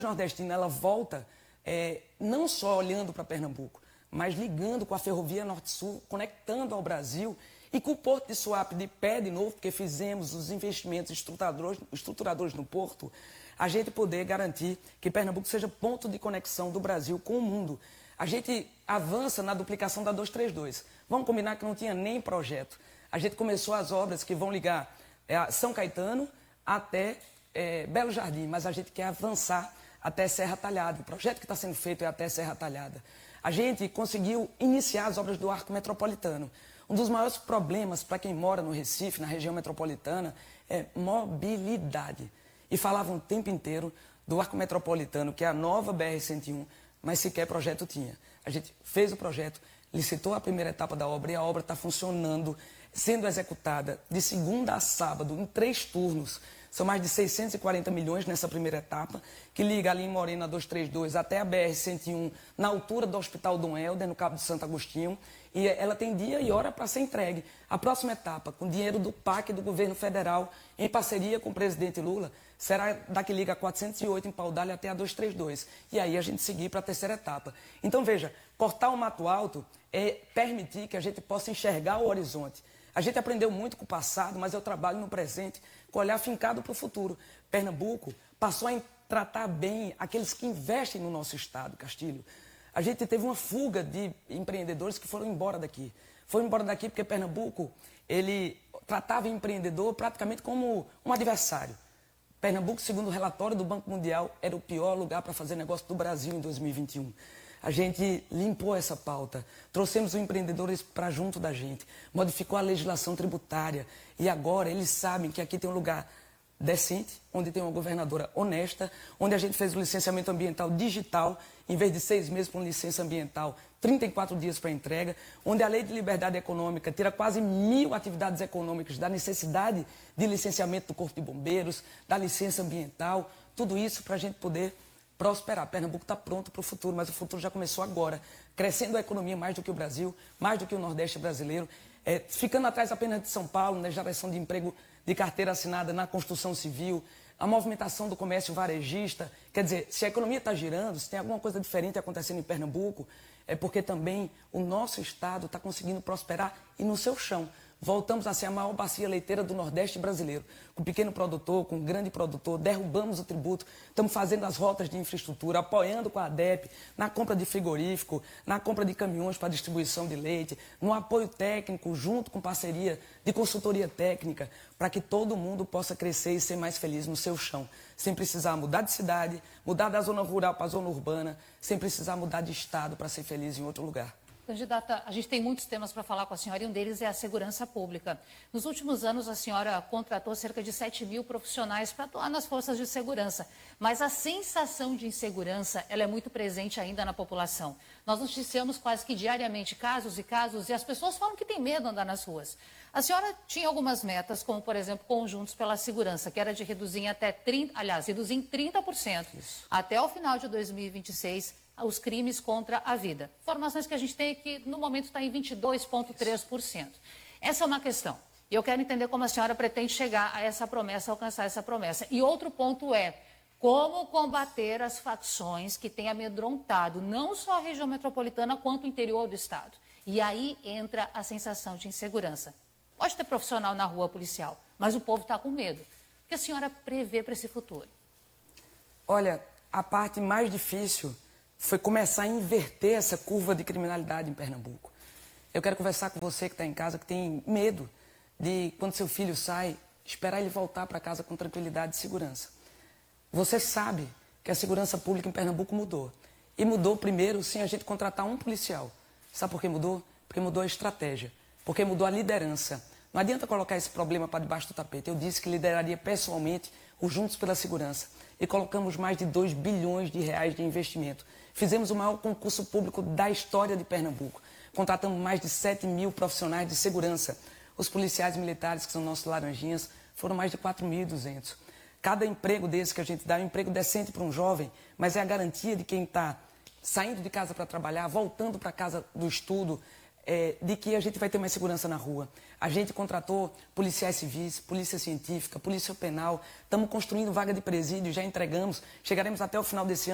nordestina ela volta não só olhando para Pernambuco, mas ligando com a ferrovia Norte-Sul, conectando ao Brasil e com o Porto de Suape de pé de novo, porque fizemos os investimentos estruturadores no Porto, a gente poder garantir que Pernambuco seja ponto de conexão do Brasil com o mundo. A gente avança na duplicação da 232. Vamos combinar que não tinha nem projeto. A gente começou as obras que vão ligar São Caetano até Belo Jardim, mas a gente quer avançar até Serra Talhada. O projeto que está sendo feito é até Serra Talhada. A gente conseguiu iniciar as obras do Arco Metropolitano. Um dos maiores problemas para quem mora no Recife, na região metropolitana, é mobilidade. E falavam o tempo inteiro do Arco Metropolitano, que é a nova BR-101, mas sequer projeto tinha. A gente fez o projeto, licitou a primeira etapa da obra e a obra está funcionando, sendo executada de segunda a sábado, em 3 turnos. São mais de 640 milhões nessa primeira etapa, que liga ali em Morena 232 até a BR-101, na altura do Hospital Dom Helder, no Cabo de Santo Agostinho, e ela tem dia e hora para ser entregue. A próxima etapa, com dinheiro do PAC do governo federal, em parceria com o presidente Lula, será da que liga a 408 em Paudalho até a 232. E aí a gente seguir para a terceira etapa. Então veja, cortar o mato alto é permitir que a gente possa enxergar o horizonte. A gente aprendeu muito com o passado, mas eu trabalho no presente, com olhar fincado para o futuro. Pernambuco passou a tratar bem aqueles que investem no nosso estado, Castilho. A gente teve uma fuga de empreendedores que foram embora daqui. Foram embora daqui porque Pernambuco, ele tratava o empreendedor praticamente como um adversário. Pernambuco, segundo o relatório do Banco Mundial, era o pior lugar para fazer negócio do Brasil em 2021. A gente limpou essa pauta, trouxemos os empreendedores para junto da gente, modificou a legislação tributária e agora eles sabem que aqui tem um lugar decente, onde tem uma governadora honesta, onde a gente fez o licenciamento ambiental digital, em vez de 6 meses para uma licença ambiental, 34 dias para entrega, onde a Lei de Liberdade Econômica tira quase 1000 atividades econômicas da necessidade de licenciamento do Corpo de Bombeiros, da licença ambiental, tudo isso para a gente poder prosperar. Pernambuco está pronto para o futuro, mas o futuro já começou agora, crescendo a economia mais do que o Brasil, mais do que o Nordeste brasileiro, ficando atrás apenas de São Paulo, na geração de emprego de carteira assinada na construção civil, a movimentação do comércio varejista. Quer dizer, se a economia está girando, se tem alguma coisa diferente acontecendo em Pernambuco, é porque também o nosso estado está conseguindo prosperar e no seu chão. Voltamos a ser a maior bacia leiteira do Nordeste brasileiro. Com o pequeno produtor, com o grande produtor, derrubamos o tributo, estamos fazendo as rotas de infraestrutura, apoiando com a ADEP, na compra de frigorífico, na compra de caminhões para distribuição de leite, no apoio técnico, junto com parceria de consultoria técnica, para que todo mundo possa crescer e ser mais feliz no seu chão, sem precisar mudar de cidade, mudar da zona rural para a zona urbana, sem precisar mudar de estado para ser feliz em outro lugar. Candidata, a gente tem muitos temas para falar com a senhora e um deles é a segurança pública. Nos últimos anos, a senhora contratou cerca de 7 mil profissionais para atuar nas forças de segurança, mas a sensação de insegurança ela é muito presente ainda na população. Nós noticiamos quase que diariamente casos e as pessoas falam que tem medo de andar nas ruas. A senhora tinha algumas metas, como, por exemplo, Conjuntos pela Segurança, que era de reduzir em até 30% Isso. Até o final de 2026, os crimes contra a vida. Informações que a gente tem é que, no momento, está em 22,3%. Essa é uma questão. E eu quero entender como a senhora pretende chegar a essa promessa, alcançar essa promessa. E outro ponto é como combater as facções que têm amedrontado não só a região metropolitana, quanto o interior do estado. E aí entra a sensação de insegurança. Pode ter profissional na rua policial, mas o povo está com medo. O que a senhora prevê para esse futuro? Olha, a parte mais difícil foi começar a inverter essa curva de criminalidade em Pernambuco. Eu quero conversar com você que está em casa, que tem medo de, quando seu filho sai, esperar ele voltar para casa com tranquilidade e segurança. Você sabe que a segurança pública em Pernambuco mudou. E mudou primeiro sem a gente contratar um policial. Sabe por que mudou? Porque mudou a estratégia. Porque mudou a liderança. Não adianta colocar esse problema para debaixo do tapete. Eu disse que lideraria pessoalmente o Juntos pela Segurança. E colocamos mais de 2 bilhões de reais de investimento. Fizemos o maior concurso público da história de Pernambuco. Contratamos mais de 7 mil profissionais de segurança. Os policiais militares, que são nossos laranjinhas, foram mais de 4.200. Cada emprego desse que a gente dá é um emprego decente para um jovem, mas é a garantia de quem está saindo de casa para trabalhar, voltando para casa do estudo, de que a gente vai ter mais segurança na rua. A gente contratou policiais civis, polícia científica, polícia penal, estamos construindo vaga de presídio, já entregamos, chegaremos até o final desse ano